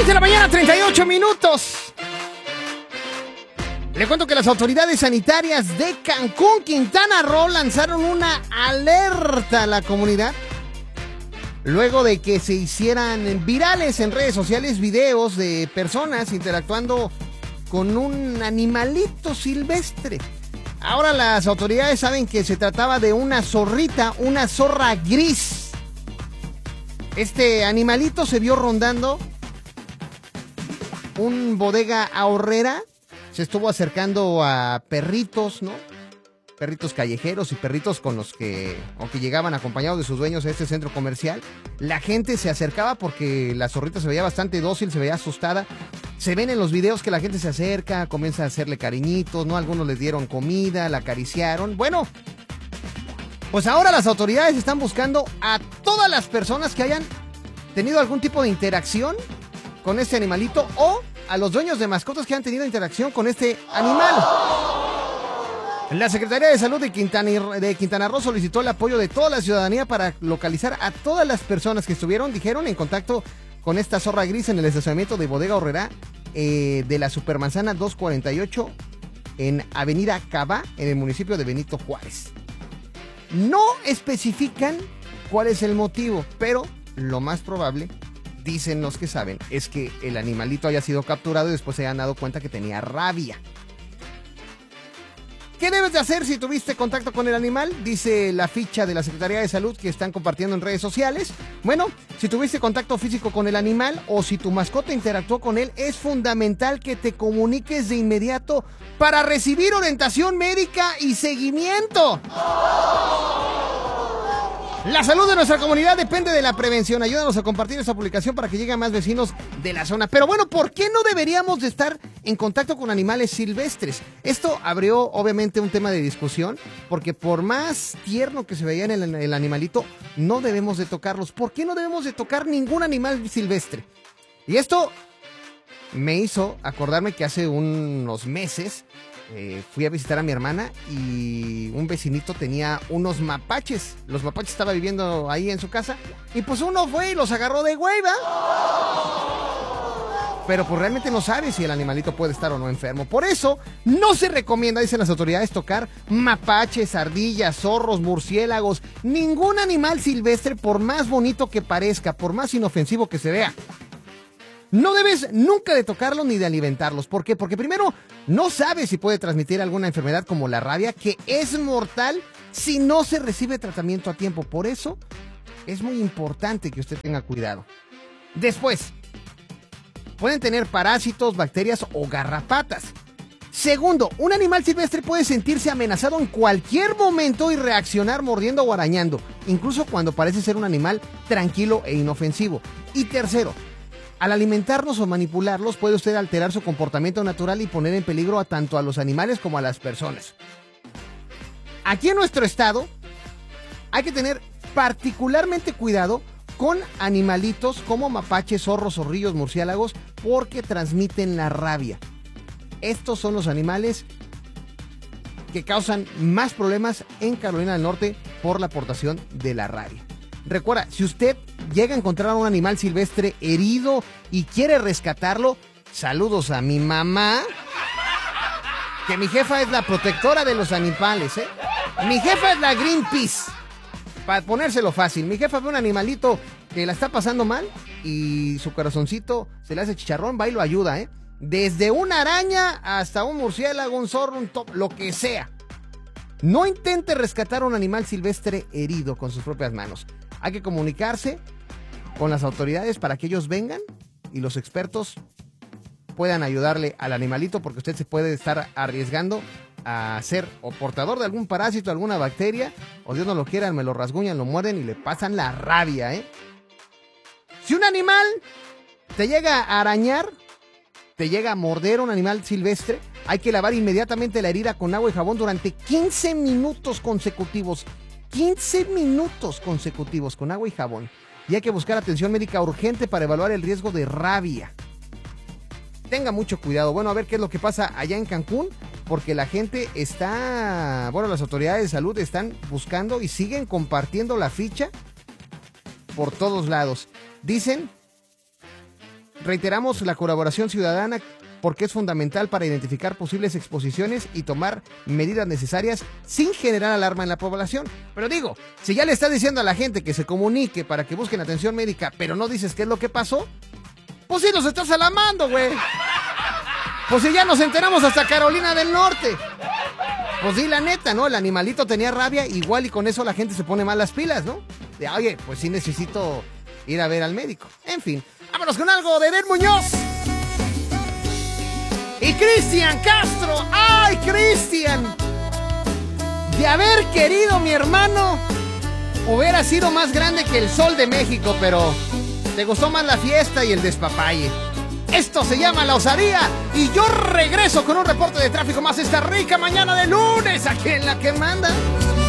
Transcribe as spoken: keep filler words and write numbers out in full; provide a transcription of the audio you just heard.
seis de la mañana, treinta y ocho minutos. Le cuento que las autoridades sanitarias de Cancún, Quintana Roo, lanzaron una alerta a la comunidad luego de que se hicieran virales en redes sociales videos de personas interactuando con un animalito silvestre. Ahora las autoridades saben que se trataba de una zorrita, una zorra gris. Este animalito se vio rondando un bodega ahorrera. Se estuvo acercando a perritos, ¿no? Perritos callejeros y perritos con los que, aunque llegaban acompañados de sus dueños a este centro comercial, la gente se acercaba porque la zorrita se veía bastante dócil, se veía asustada. Se ven en los videos que la gente se acerca, comienza a hacerle cariñitos, ¿no? Algunos le dieron comida, la acariciaron. Bueno, pues ahora las autoridades están buscando a todas las personas que hayan tenido algún tipo de interacción con este animalito o a los dueños de mascotas que han tenido interacción con este animal. La Secretaría de Salud de Quintana, de Quintana Roo solicitó el apoyo de toda la ciudadanía para localizar a todas las personas que estuvieron, dijeron, en contacto con esta zorra gris en el estacionamiento de Bodega Aurrera eh, de la Supermanzana doscientos cuarenta y ocho en Avenida Cabá, en el municipio de Benito Juárez. No especifican cuál es el motivo, pero lo más probable, dicen los que saben, es que el animalito haya sido capturado y después se hayan dado cuenta que tenía rabia. ¿Qué debes de hacer si tuviste contacto con el animal? Dice la ficha de la Secretaría de Salud que están compartiendo en redes sociales. Bueno, si tuviste contacto físico con el animal o si tu mascota interactuó con él, es fundamental que te comuniques de inmediato para recibir orientación médica y seguimiento. La salud de nuestra comunidad depende de la prevención. Ayúdanos a compartir esta publicación para que lleguen más vecinos de la zona. Pero bueno, ¿por qué no deberíamos de estar en contacto con animales silvestres? Esto abrió obviamente un tema de discusión, porque por más tierno que se veía en el, el animalito, no debemos de tocarlos. ¿Por qué no debemos de tocar ningún animal silvestre? Y esto me hizo acordarme que hace unos meses Eh, fui a visitar a mi hermana y un vecinito tenía unos mapaches. Los mapaches estaban viviendo ahí en su casa y pues uno fue y los agarró de güey, ¿va? Pero pues realmente no sabe si el animalito puede estar o no enfermo. Por eso no se recomienda, dicen las autoridades, tocar mapaches, ardillas, zorros, murciélagos, ningún animal silvestre, por más bonito que parezca, por más inofensivo que se vea. No debes nunca de tocarlos ni de alimentarlos. ¿Por qué? Porque primero, no sabes si puede transmitir alguna enfermedad como la rabia, que es mortal si no se recibe tratamiento a tiempo. Por eso, es muy importante que usted tenga cuidado. Después, pueden tener parásitos, bacterias o garrapatas. Segundo, un animal silvestre puede sentirse amenazado en cualquier momento y reaccionar mordiendo o arañando, incluso cuando parece ser un animal tranquilo e inofensivo. Y tercero, al alimentarlos o manipularlos, puede usted alterar su comportamiento natural y poner en peligro a tanto a los animales como a las personas. Aquí en nuestro estado, hay que tener particularmente cuidado con animalitos como mapaches, zorros, zorrillos, murciélagos, porque transmiten la rabia. Estos son los animales que causan más problemas en Carolina del Norte por la aportación de la rabia. Recuerda, si usted llega a encontrar a un animal silvestre herido y quiere rescatarlo, saludos a mi mamá, que mi jefa es la protectora de los animales, ¿eh? Mi jefa es la Greenpeace, para ponérselo fácil. Mi jefa ve un animalito que la está pasando mal y su corazoncito se le hace chicharrón, va y lo ayuda, ¿eh? Desde una araña hasta un murciélago, un zorro, un top, lo que sea. No intente rescatar a un animal silvestre herido con sus propias manos. Hay que comunicarse con las autoridades para que ellos vengan y los expertos puedan ayudarle al animalito, porque usted se puede estar arriesgando a ser o portador de algún parásito, alguna bacteria, o Dios no lo quiera, me lo rasguñan, lo muerden y le pasan la rabia, ¿eh? Si un animal te llega a arañar, te llega a morder un animal silvestre, hay que lavar inmediatamente la herida con agua y jabón durante quince minutos consecutivos. quince minutos consecutivos con agua y jabón. Y hay que buscar atención médica urgente para evaluar el riesgo de rabia. Tenga mucho cuidado. Bueno, a ver qué es lo que pasa allá en Cancún, porque la gente está, bueno, las autoridades de salud están buscando y siguen compartiendo la ficha por todos lados. Dicen reiteramos la colaboración ciudadana porque es fundamental para identificar posibles exposiciones y tomar medidas necesarias sin generar alarma en la población. Pero digo, si ya le estás diciendo a la gente que se comunique para que busquen atención médica, pero no dices qué es lo que pasó, pues sí los estás alarmando, güey. Pues si ya nos enteramos hasta Carolina del Norte. Pues sí, la neta, ¿no? El animalito tenía rabia, igual y con eso la gente se pone mal las pilas, ¿no? De, oye, pues sí necesito ir a ver al médico. En fin, vámonos con algo de Eder Muñoz y Cristian Castro. ¡Ay, Cristian! De haber querido mi hermano, hubiera sido más grande que el Sol de México, pero te gustó más la fiesta y el despapalle. Esto se llama La Osadía y yo regreso con un reporte de tráfico más esta rica mañana de lunes aquí en La Que Manda.